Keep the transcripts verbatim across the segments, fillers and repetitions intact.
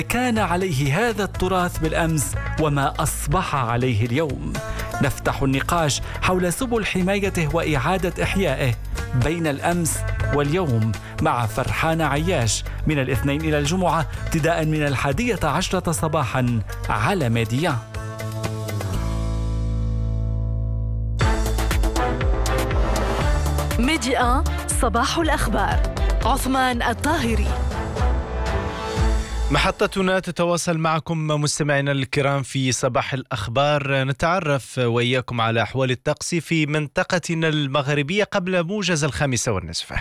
كان عليه هذا التراث بالأمس وما أصبح عليه اليوم. نفتح النقاش حول سبل حمايته وإعادة إحيائه بين الأمس واليوم مع فرحان عياش من الاثنين إلى الجمعة ابتداء من الحادية عشرة صباحا على ميديا. ميديا صباح الأخبار. عثمان الطاهري. محطتنا تتواصل معكم مستمعينا الكرام في صباح الأخبار. نتعرف وإياكم على أحوال الطقس في منطقتنا المغربية قبل موجز الخامسة والنصف.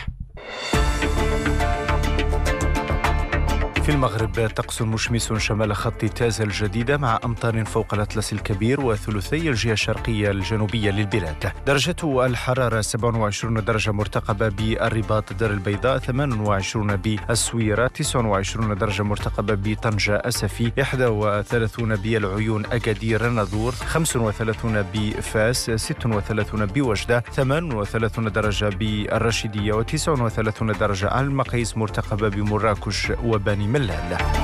في المغرب طقس مشمس شمال خط تازة الجديدة مع أمطار فوق الأطلس الكبير وثلثي الجهة الشرقية الجنوبية للبلاد. درجة الحرارة سبعة وعشرين درجة مرتقبة بالرباط دار البيضاء، ثمانية وعشرين بالسويرة، تسعة وعشرين درجة مرتقبة بطنجة أسفي، واحد وثلاثين بالعيون أكادير ناظور، خمسة وثلاثين بفاس، ستة وثلاثين بوجدة، ثمانية وثلاثين درجة بالرشيدية، وتسعة وثلاثين درجة على المقاييس مرتقبة بمراكش وبني ملال.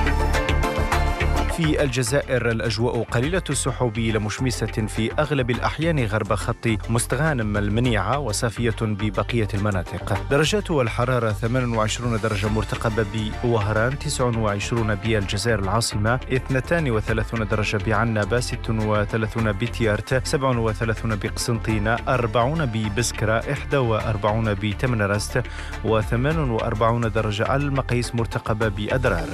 في الجزائر الأجواء قليلة السحب إلى مشمسة في أغلب الأحيان غرب خط مستغانم المنيعة وصافية ببقية المناطق. درجات الحرارة ثمانية وعشرين درجة مرتقبة بوهران، تسعة وعشرين بالجزائر العاصمة، اثنتين وثلاثين درجة بعنابة، ستة وثلاثين بتيارت، سبعة وثلاثين بقسنطينة، أربعين ببسكرة، واحد وأربعين بتمنرست، وثمانية وأربعين درجة على المقاييس مرتقبة بأدرار.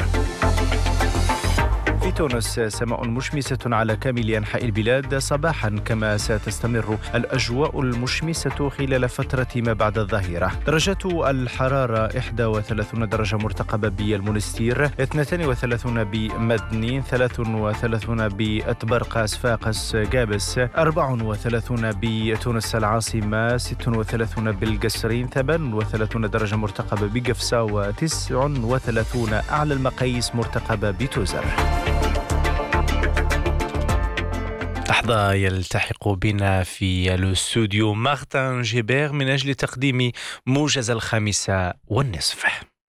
في تونس سماء مشمسة على كامل أنحاء البلاد صباحا، كما ستستمر الأجواء المشمسة خلال فترة ما بعد الظهيرة. درجات الحرارة واحد وثلاثين درجة مرتقبة بالمنستير، اثنين وثلاثين بمدني، ثلاثة وثلاثين بأتبرقة صفاقس قابس، أربعة وثلاثين بتونس العاصمة، ستة وثلاثين بالقصرين، ثمانية وثلاثين درجة مرتقبة بقفصة، وتسعة وثلاثين أعلى المقاييس مرتقبة بتوزر. لحظة يلتحق بنا في الاستوديو مارتن جيبير من أجل تقديم موجز الخامسة والنصف.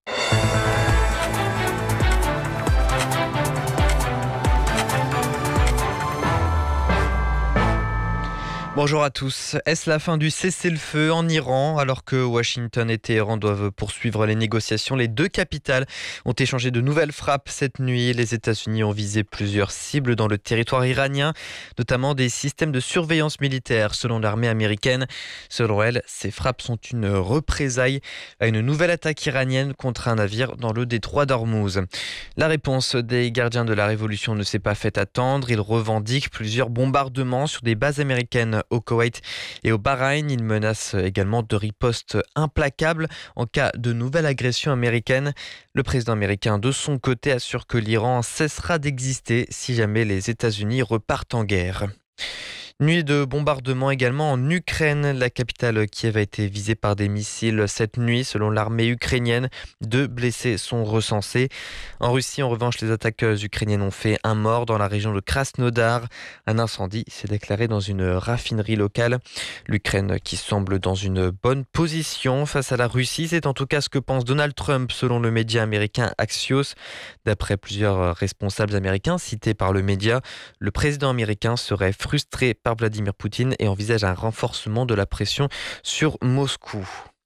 Bonjour à tous. Est-ce la fin du cessez-le-feu en Iran? Alors que Washington et Téhéran doivent poursuivre les négociations, les deux capitales ont échangé de nouvelles frappes cette nuit. Les États-Unis ont visé plusieurs cibles dans le territoire iranien, notamment des systèmes de surveillance militaire, selon l'armée américaine. Selon elle, ces frappes sont une représaille à une nouvelle attaque iranienne contre un navire dans le détroit d'Ormuz. La réponse des gardiens de la révolution ne s'est pas fait attendre. Ils revendiquent plusieurs bombardements sur des bases américaines au Koweït et au Bahreïn. Il menace également de riposte implacable en cas de nouvelle agression américaine. Le président américain, de son côté, assure que l'Iran cessera d'exister si jamais les États-Unis repartent en guerre. Nuit de bombardement également en Ukraine. La capitale Kiev a été visée par des missiles cette nuit. Selon l'armée ukrainienne, deux blessés sont recensés. En Russie, en revanche, les attaques ukrainiennes ont fait un mort dans la région de Krasnodar. Un incendie s'est déclaré dans une raffinerie locale. L'Ukraine, qui semble dans une bonne position face à la Russie, c'est en tout cas ce que pense Donald Trump, selon le média américain Axios. D'après plusieurs responsables américains cités par le média, le président américain serait frustré par Vladimir Poutine et envisage un renforcement de la pression sur Moscou.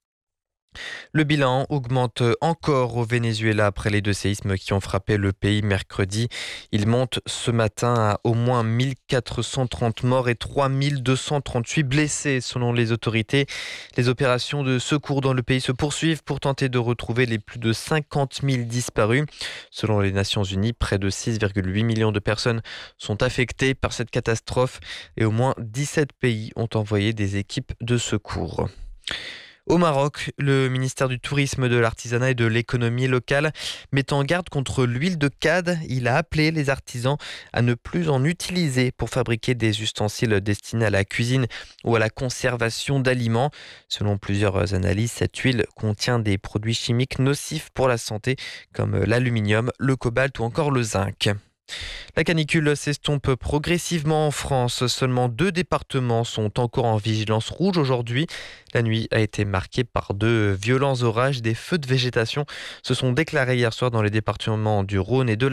Le bilan augmente encore au Venezuela après les deux séismes qui ont frappé le pays mercredi. Il monte ce matin à au moins mille quatre cent trente morts et trois mille deux cent trente-huit blessés selon les autorités. Les opérations de secours dans le pays se poursuivent pour tenter de retrouver les plus de cinquante mille disparus. Selon les Nations Unies, près de six virgule huit millions de personnes sont affectées par cette catastrophe et au moins dix-sept pays ont envoyé des équipes de secours. Au Maroc, le ministère du Tourisme, de l'Artisanat et de l'économie locale met en garde contre l'huile de cade. Il a appelé les artisans à ne plus en utiliser pour fabriquer des ustensiles destinés à la cuisine ou à la conservation d'aliments. Selon plusieurs analyses, cette huile contient des produits chimiques nocifs pour la santé comme l'aluminium, le cobalt ou encore le zinc. La canicule s'estompe progressivement en France. Seulement deux départements sont encore en vigilance rouge aujourd'hui. La nuit a été marquée par de violents orages. Des feux de végétation se sont déclarés hier soir dans les départements du Rhône et de la